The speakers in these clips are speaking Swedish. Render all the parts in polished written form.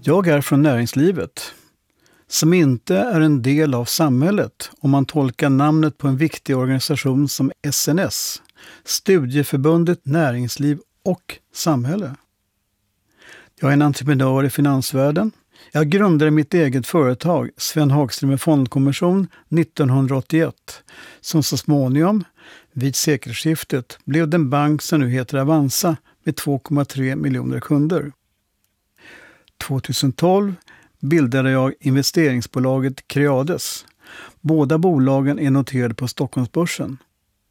Jag är från näringslivet, som inte är en del av samhället om man tolkar namnet på en viktig organisation som SNS, Studieförbundet Näringsliv och Samhälle. Jag är en entreprenör i finansvärlden. Jag grundade mitt eget företag, Sven Hagström Fondkommission, 1981, som så småningom, vid sekelskiftet, blev den bank som nu heter Avanza med 2,3 miljoner kunder. 2012 bildade jag investeringsbolaget Creades. Båda bolagen är noterade på Stockholmsbörsen.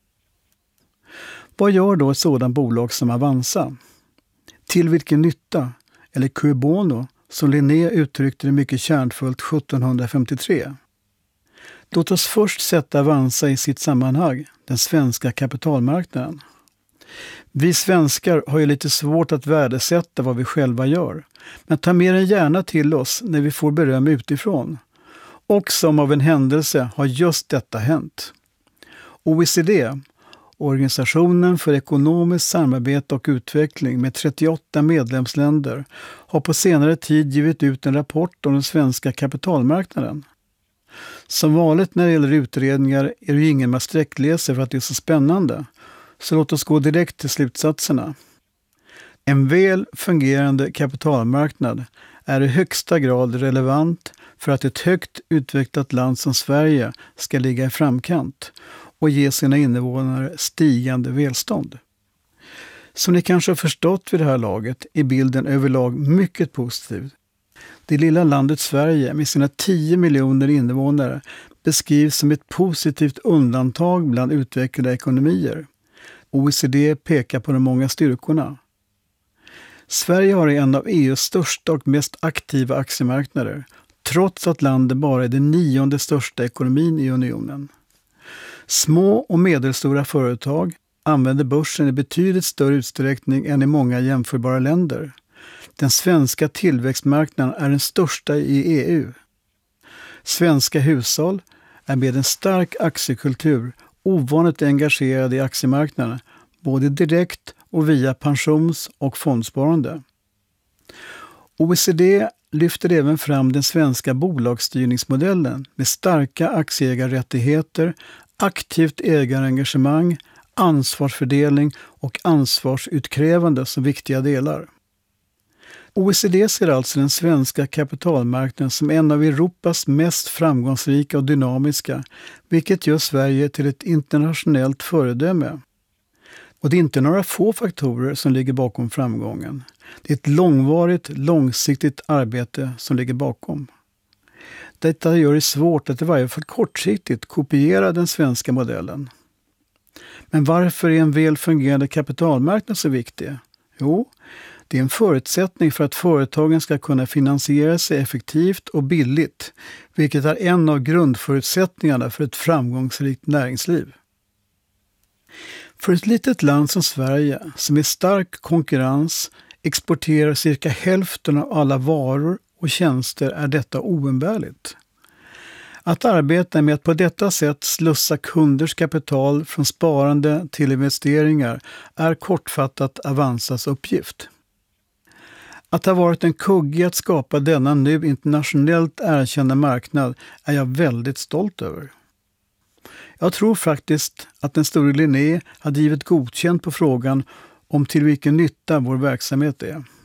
Vad gör då ett sådant bolag som Avanza? Till vilken nytta, eller cui bono, som Linné uttryckte det mycket kärnfullt 1753. Låt oss först sätta Avanza i sitt sammanhang, den svenska kapitalmarknaden. Vi svenskar har ju lite svårt att värdesätta vad vi själva gör, men tar mer än gärna till oss när vi får beröm utifrån. Och som av en händelse har just detta hänt. OECD, Organisationen för ekonomiskt samarbete och utveckling med 38 medlemsländer, har på senare tid givit ut en rapport om den svenska kapitalmarknaden. Som vanligt när det gäller utredningar är det ju ingen med sträckläser för att det är så spännande. Så låt oss gå direkt till slutsatserna. En väl fungerande kapitalmarknad är i högsta grad relevant för att ett högt utvecklat land som Sverige ska ligga i framkant och ge sina invånare stigande välstånd. Som ni kanske har förstått vid det här laget är bilden överlag mycket positiv. Det lilla landet Sverige med sina 10 miljoner invånare beskrivs som ett positivt undantag bland utvecklade ekonomier. OECD pekar på de många styrkorna. Sverige har en av EUs största och mest aktiva aktiemarknader, trots att landet bara är den 9:e största ekonomin i unionen. Små och medelstora företag använder börsen i betydligt större utsträckning än i många jämförbara länder. Den svenska tillväxtmarknaden är den största i EU. Svenska hushåll är med en stark aktiekultur ovanligt engagerade i aktiemarknaden, både direkt och via pensions- och fondsparande. OECD lyfter även fram den svenska bolagsstyrningsmodellen med starka aktieägarrättigheter, aktivt ägarengagemang, ansvarsfördelning och ansvarsutkrävande som viktiga delar. OECD ser alltså den svenska kapitalmarknaden som en av Europas mest framgångsrika och dynamiska, vilket gör Sverige till ett internationellt föredöme. Och det är inte några få faktorer som ligger bakom framgången. Det är ett långvarigt, långsiktigt arbete som ligger bakom. Detta gör det svårt att i varje fall kortsiktigt kopiera den svenska modellen. Men varför är en väl fungerande kapitalmarknad så viktig? Jo, det är en förutsättning för att företagen ska kunna finansiera sig effektivt och billigt, vilket är en av grundförutsättningarna för ett framgångsrikt näringsliv. För ett litet land som Sverige, som i stark konkurrens exporterar cirka hälften av alla varor och tjänster, är detta oumbärligt. Att arbeta med att på detta sätt slussa kunders kapital från sparande till investeringar är kortfattat Avanzas uppgift. Att ha varit en kugge att skapa denna nu internationellt erkända marknad är jag väldigt stolt över. Jag tror faktiskt att den store Linné hade givit godkänt på frågan om till vilken nytta vår verksamhet är.